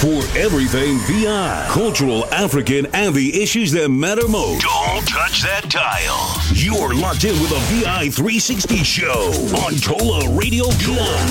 For everything VI, cultural, African, and the issues that matter most. Don't touch that dial. You're locked in with a VI 360 show on Tola Radio VI.